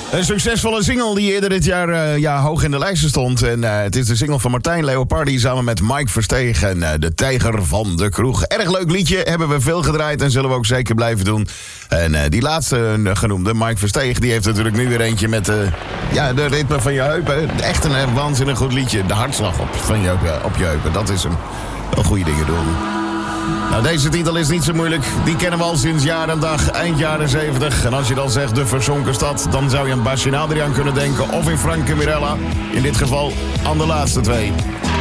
Een succesvolle single die eerder dit jaar hoog in de lijsten stond. En het is de single van Martijn Leopardi samen met Mike Versteeg en De Tijger van de Kroeg. Erg leuk liedje, hebben we veel gedraaid en zullen we ook zeker blijven doen. En die laatste genoemde, Mike Versteeg, die heeft natuurlijk nu weer eentje met de ritme van je heupen. Echt een waanzinnig goed liedje. De hartslag op je heupen, dat is hem. Wel goede dingen doen. Nou, deze titel is niet zo moeilijk. Die kennen we al sinds jaar en dag, eind jaren 70. En als je dan zegt De Verzonken Stad, dan zou je aan Bastien Adriaan kunnen denken. Of in Frank en Mirella. In dit geval aan de laatste twee.